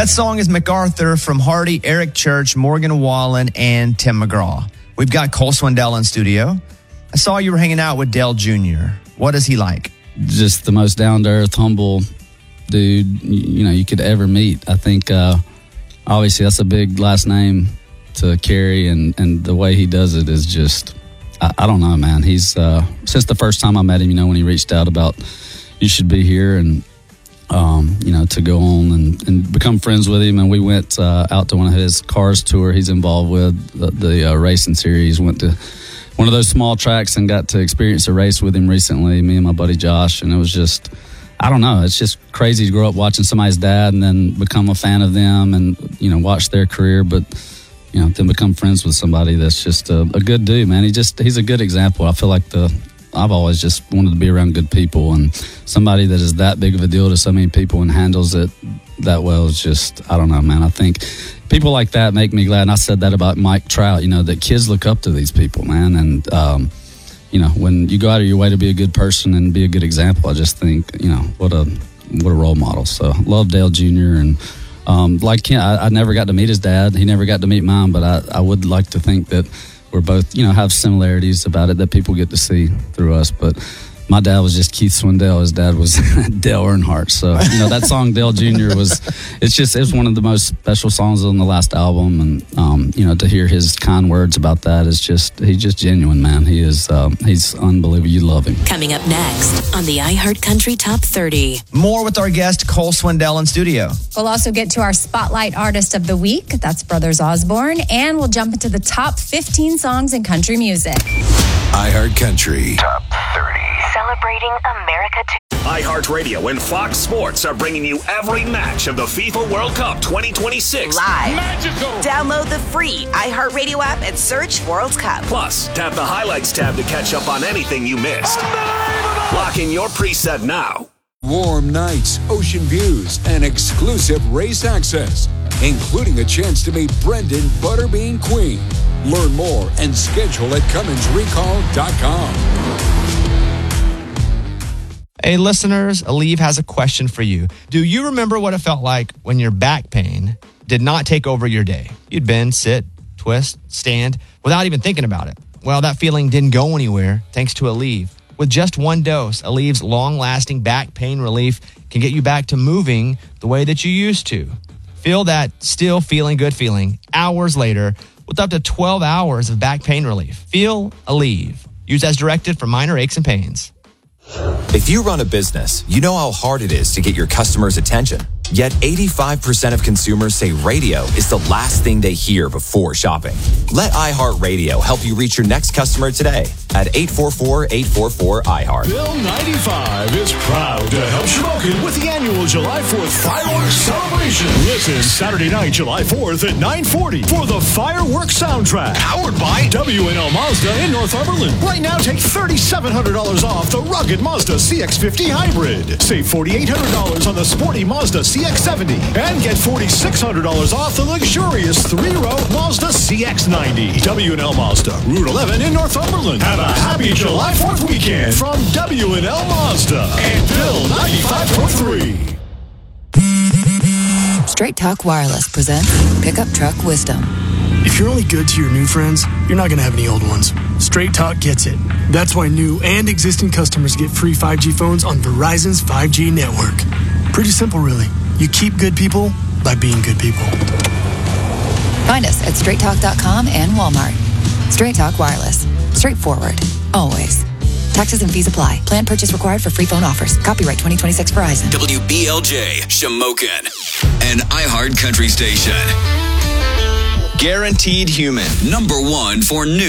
That song is MacArthur from Hardy, Eric Church, Morgan Wallen, and Tim McGraw. We've got Cole Swindell in studio. I saw you were hanging out with Dale Jr. What is he like? Just the most down-to-earth, humble dude you could ever meet. I think obviously that's a big last name to carry, and the way he does it is just, I don't know, man. He's since the first time I met him, when he reached out about you should be here, and to go on and become friends with him. And we went out to one of his Cars tour he's involved with, the racing series. Went to one of those small tracks and got to experience a race with him recently, me and my buddy Josh. And it was just, I don't know, it's just crazy to grow up watching somebody's dad and then become a fan of them and, watch their career. But, then become friends with somebody that's just a good dude, man. He's a good example. I feel like I've always just wanted to be around good people, and somebody that is that big of a deal to so many people and handles it that well is just, I don't know, man. I think people like that make me glad. And I said that about Mike Trout, that kids look up to these people, man. And, when you go out of your way to be a good person and be a good example, I just think, what a role model. So love Dale Jr. And, I never got to meet his dad. He never got to meet mine, but I would like to think that we're both, have similarities about it that people get to see through us. But my dad was just Keith Swindell. His dad was Dale Earnhardt. So, that song Dale Jr. it's one of the most special songs on the last album. And, to hear his kind words about that is just, he's just genuine, man. He's unbelievable. You love him. Coming up next on the iHeart Country Top 30. More with our guest, Cole Swindell, in studio. We'll also get to our Spotlight Artist of the Week. That's Brothers Osborne. And we'll jump into the top 15 songs in country music. iHeart Country Top 30. Celebrating America iHeartRadio and Fox Sports are bringing you every match of the FIFA World Cup 2026. Live. Magical. Download the free iHeartRadio app and search World Cup. Plus, tap the Highlights tab to catch up on anything you missed. Lock in your preset now. Warm nights, ocean views, and exclusive race access, including a chance to meet Brendan Butterbean Queen. Learn more and schedule at CumminsRecall.com. Hey, listeners, Aleve has a question for you. Do you remember what it felt like when your back pain did not take over your day? You'd bend, sit, twist, stand without even thinking about it. Well, that feeling didn't go anywhere thanks to Aleve. With just one dose, Aleve's long-lasting back pain relief can get you back to moving the way that you used to. Feel that still feeling good feeling hours later with up to 12 hours of back pain relief. Feel Aleve. Use as directed for minor aches and pains. If you run a business, you know how hard it is to get your customers' attention. Yet 85% of consumers say radio is the last thing they hear before shopping. Let iHeartRadio help you reach your next customer today at 844-844-iHeart. Bill 95 is proud to help Shamokin with the annual July 4th fireworks celebration. Listen Saturday night, July 4th at 9:40 for the fireworks soundtrack. Powered by WNL Mazda in Northumberland. Right now, take $3,700 off the rugged Mazda CX-50 Hybrid. Save $4,800 on the sporty Mazda CX-70. And get $4,600 off the luxurious 3-row Mazda CX-90. WNL Mazda, Route 11 in Northumberland. Have a happy July 4th weekend from WNL Mazda and Bill 95.3. Straight Talk Wireless presents Pickup Truck Wisdom. If you're only good to your new friends, you're not going to have any old ones. Straight Talk gets it. That's why new and existing customers get free 5G phones on Verizon's 5G network. Pretty simple, really. You keep good people by being good people. Find us at straighttalk.com and Walmart. Straight Talk Wireless. Straightforward. Always. Taxes and fees apply. Plan purchase required for free phone offers. Copyright 2026 Verizon. WBLJ, Shamokin, an iHeart Country station. Guaranteed Human. #1 for new